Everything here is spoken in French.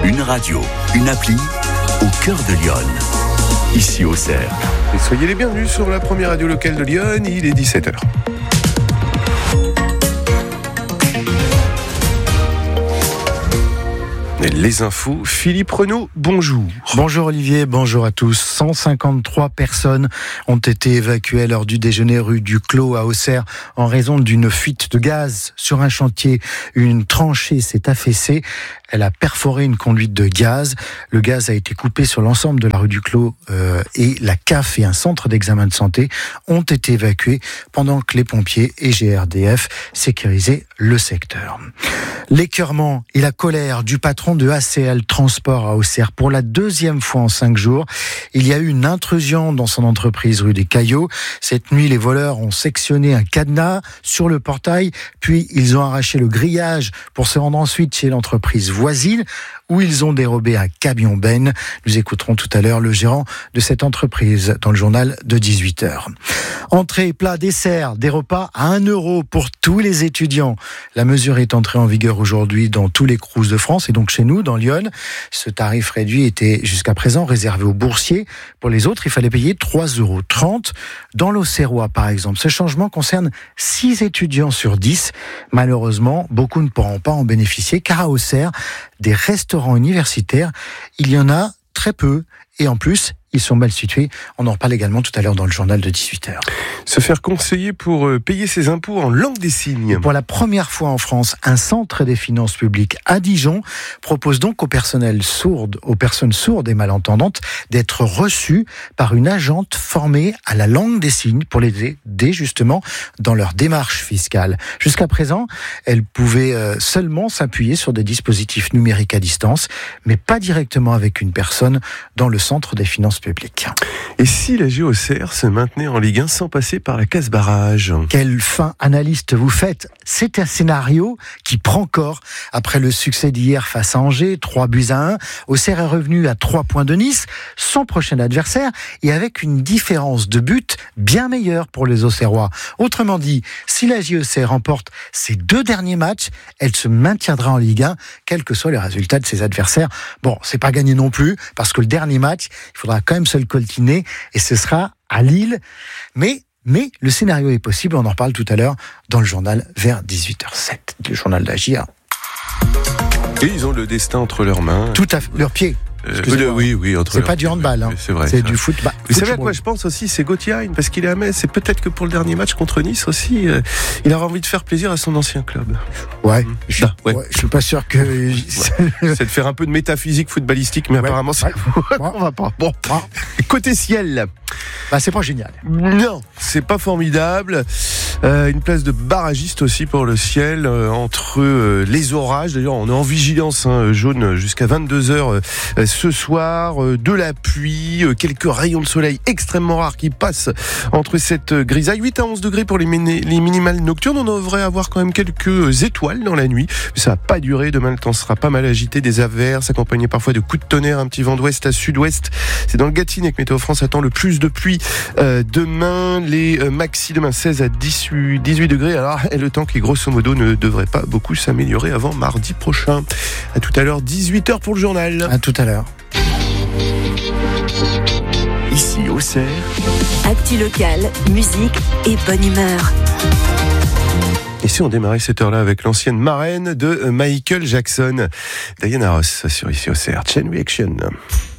Une radio, une appli, au cœur de Lyon. Ici Auxerre. Et soyez les bienvenus sur la première radio locale de Lyon, il est 17h. Les infos, Philippe Renaud, bonjour. Bonjour Olivier, bonjour à tous. 153 personnes ont été évacuées lors du déjeuner rue du Clos à Auxerre en raison d'une fuite de gaz sur un chantier. Une tranchée s'est affaissée. Elle a perforé une conduite de gaz. Le gaz a été coupé sur l'ensemble de la rue du Clos et la CAF et un centre d'examen de santé ont été évacués pendant que les pompiers et GRDF sécurisaient le secteur. L'écœurement et la colère du patron de ACL Transport à Auxerre pour la deuxième fois en 5 jours. Il y a eu une intrusion dans son entreprise rue des Caillots. Cette nuit, les voleurs ont sectionné un cadenas sur le portail, puis ils ont arraché le grillage pour se rendre ensuite chez l'entreprise voisine où ils ont dérobé un camion benne. Nous écouterons tout à l'heure le gérant de cette entreprise dans le journal de 18h. Entrée, plat, dessert, des repas à 1 € pour tous les étudiants. La mesure est entrée en vigueur aujourd'hui dans tous les Crous de France et donc chez nous, dans Lyon. Ce tarif réduit était jusqu'à présent réservé aux boursiers. Pour les autres, il fallait payer 3,30 €. Dans l'Auxerrois, par exemple, ce changement concerne 6 étudiants sur 10. Malheureusement, beaucoup ne pourront pas en bénéficier car à Auxerre, des restaurants universitaires, il y en a très peu. Et en plus, ils sont mal situés. On en reparle également tout à l'heure dans le journal de 18h. Se faire conseiller pour payer ses impôts en langue des signes. Pour la première fois en France, un centre des finances publiques à Dijon propose donc aux personnes sourdes et malentendantes d'être reçues par une agente formée à la langue des signes pour les aider justement dans leur démarche fiscale. Jusqu'à présent, elles pouvaient seulement s'appuyer sur des dispositifs numériques à distance, mais pas directement avec une personne dans le centre des finances publiques. Et si la Auxerre se maintenait en Ligue 1 sans passer par la case barrage? Quelle fin analyste vous faites? C'est un scénario qui prend corps. Après le succès d'hier face à Angers, 3-1, Auxerre est revenu à 3 points de Nice, son prochain adversaire, et avec une différence de but bien meilleure pour les Auxerrois. Autrement dit, si la Auxerre remporte ses 2 derniers matchs, elle se maintiendra en Ligue 1, quels que soient les résultats de ses adversaires. Bon, c'est pas gagné non plus, parce que le dernier match, il faudra quand même se le coltiner, et ce sera à Lille. Mais le scénario est possible, on en reparle tout à l'heure dans le journal vers 18h07, le journal d'Agia. Et ils ont le destin entre leurs mains. Tout à fait, leurs pieds. Oui, entre c'est pas du handball, hein. C'est vrai. C'est du football. Vous savez à quoi je pense aussi? C'est Gauthier Hein, parce qu'il est à Metz. C'est peut-être que pour le dernier match contre Nice aussi, il aura envie de faire plaisir à son ancien club. Ouais. Je suis pas sûr que. C'est de faire un peu de métaphysique footballistique, mais apparemment, on va pas. Bon. Côté ciel. C'est pas génial. Non, c'est pas formidable. Une place de barragiste aussi pour le ciel entre les orages. D'ailleurs, on est en vigilance jaune jusqu'à 22h ce soir. De la pluie, quelques rayons de soleil extrêmement rares qui passent entre cette grisaille. 8 à 11 degrés pour les minimales nocturnes. On devrait avoir quand même quelques étoiles dans la nuit. Ça va pas durer. Demain, le temps sera pas mal agité. Des averses accompagnées parfois de coups de tonnerre. Un petit vent d'ouest à sud-ouest. C'est dans le Gâtinais que Météo France attend le plus de pluie. Demain, les maxi demain 16 à 18 degrés. Alors, le temps qui grosso modo ne devrait pas beaucoup s'améliorer avant mardi prochain. À tout à l'heure, 18h pour le journal. À tout à l'heure. Ici Auxerre. Actu locale, musique et bonne humeur. Et si on démarrait cette heure-là avec l'ancienne marraine de Michael Jackson, Diana Ross sur Ici Auxerre, Chain Reaction.